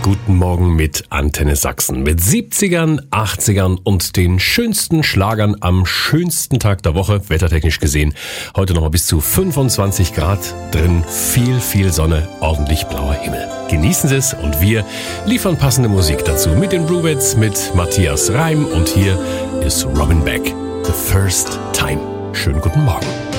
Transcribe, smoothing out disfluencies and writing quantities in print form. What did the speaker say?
Guten Morgen mit Antenne Sachsen. Mit 70ern, 80ern und den schönsten Schlagern am schönsten Tag der Woche, wettertechnisch gesehen. Heute nochmal bis zu 25 Grad drin, viel Sonne, ordentlich blauer Himmel. Genießen Sie es und wir liefern passende Musik dazu mit den Rubettes, mit Matthias Reim und hier ist Robin Beck, The First Time. Schönen guten Morgen.